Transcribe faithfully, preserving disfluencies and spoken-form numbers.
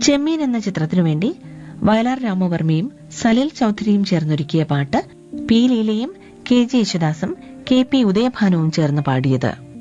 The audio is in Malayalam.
ചെമ്മീൻ എന്ന ചിത്രത്തിനുവേണ്ടി വയലാർ രാമവർമ്മയും സലിൽ ചൌധരിയും ചേർന്നൊരുക്കിയ പാട്ട് പി ലീലയും കെ ജെ യേശുദാസും കെ പി ഉദയഭാനുവും ചേർന്ന് പാടിയത്.